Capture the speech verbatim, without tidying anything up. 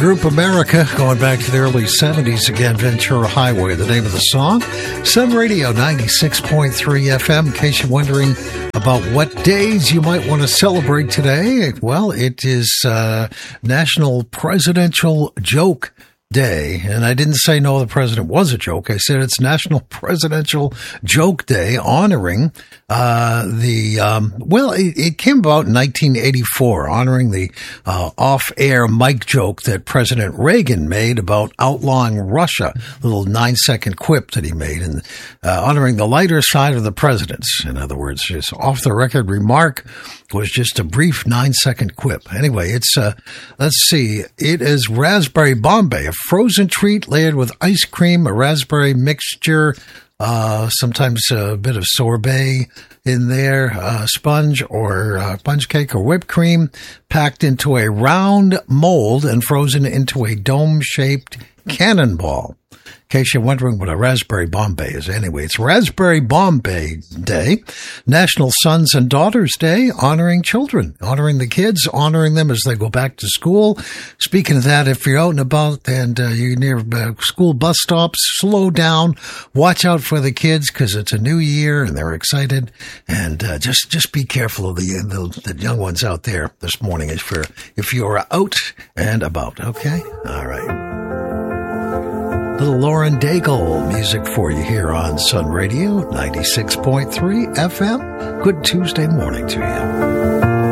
Group America, going back to the early seventies again, Ventura Highway, the name of the song. Sun Radio ninety-six point three F M. In case you're wondering about what days you might want to celebrate today, well, it is uh, National Presidential Joke Day. And I didn't say no, the president was a joke. I said it's National Presidential Joke Day, honoring uh, the, um, well, it, it came about in nineteen eighty-four, honoring the uh, off-air mic joke that President Reagan made about outlawing Russia, a little nine-second quip that he made, and uh, honoring the lighter side of the presidents. In other words, his off-the-record remark was just a brief nine-second quip. Anyway, it's, uh, let's see, it is Raspberry Bombay, a frozen treat layered with ice cream, a raspberry mixture, uh, sometimes a bit of sorbet in there, uh, sponge or uh, sponge cake or whipped cream, packed into a round mold and frozen into a dome-shaped cannonball. In case you're wondering what a Raspberry Bombay is. Anyway, it's Raspberry Bombay Day, National Sons and Daughters Day, honoring children, honoring the kids, honoring them as they go back to school. Speaking of that, if you're out and about and uh, you're near uh, school bus stops, slow down, watch out for the kids because it's a new year and they're excited. And uh, just just be careful of the, the the young ones out there this morning if you're, if you're out and about, okay? All right. Little Lauren Daigle music for you here on Sun Radio ninety-six point three F M. Good Tuesday morning to you.